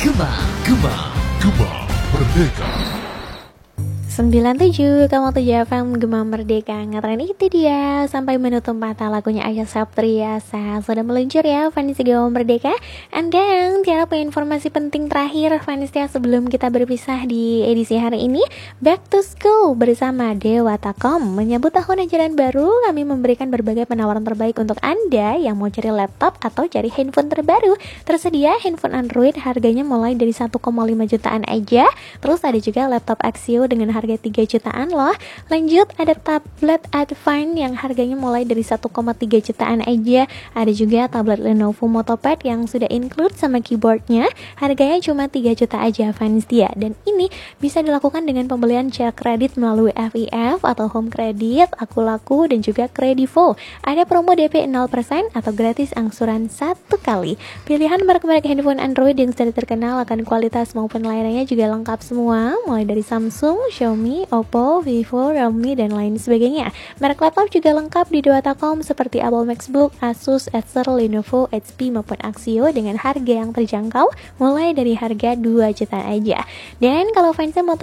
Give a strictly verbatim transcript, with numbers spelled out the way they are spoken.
Gema, Gema, Gema Merdeka. sembilan puluh tujuh koma tujuh F M Gema Merdeka ngetren itu dia. Sampai menutup mata lagunya Acha Septriasa sudah meluncur ya fans Gema Merdeka. And then tiara punya informasi penting terakhir fans ya sebelum kita berpisah di edisi hari ini. Back to School bersama Dewatakom menyambut tahun ajaran baru. Kami memberikan berbagai penawaran terbaik untuk Anda yang mau cari laptop atau cari handphone terbaru. Tersedia handphone Android harganya mulai dari satu koma lima jutaan aja. Terus ada juga laptop Axio dengan harga harga tiga jutaan loh. Lanjut ada tablet Advine yang harganya mulai dari satu koma tiga jutaan aja. Ada juga tablet Lenovo Motopad yang sudah include sama keyboardnya. Harganya cuma tiga juta aja fans dia. Dan ini bisa dilakukan dengan pembelian cek kredit melalui F I F atau Home Credit, Aku Laku dan juga Kredivo. Ada promo D P nol persen atau gratis angsuran satu kali. Pilihan merek-merek handphone Android yang sudah terkenal akan kualitas maupun layanannya juga lengkap semua. Mulai dari Samsung, Xiaomi, Oppo, Vivo, Realme, dan lain sebagainya. Merek laptop juga lengkap di Dewatakom seperti Apple MacBook, Asus, Acer, Lenovo, H P, maupun Axio dengan harga yang terjangkau mulai dari harga dua juta aja. Dan kalau fansnya mau